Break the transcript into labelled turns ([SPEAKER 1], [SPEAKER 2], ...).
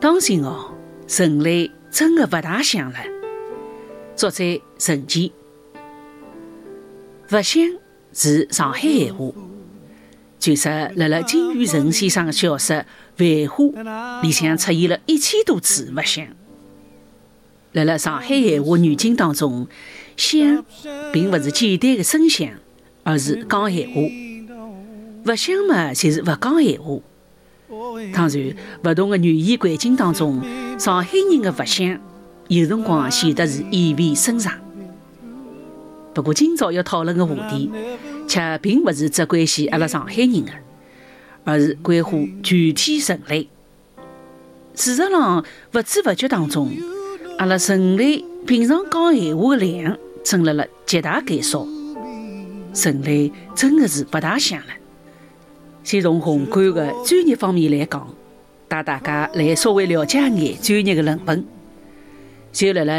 [SPEAKER 1] 当心哦，人类真的不大像了。作者陈坚。不像是上海闲话，据说辣辣金宇澄先生的小说《繁花》里向出现了1000多次不像。辣辣上海闲话语境当中，像并不是简单的声响，而是讲闲话。不像嘛，就是不讲闲话。当然，不同的语言环境当中，上海人的不像有辰光显得是意味深长。不过今朝要讨论的话题，却并不是只关系阿拉上海人的，而是关乎全体人类。事实上，不知不觉当中，阿拉人类平常讲闲话的量正辣辣极大减少。人类真的是不大像了。先从宏观的专业方面来讲，带大家来稍微了解眼专业的论文。就辣辣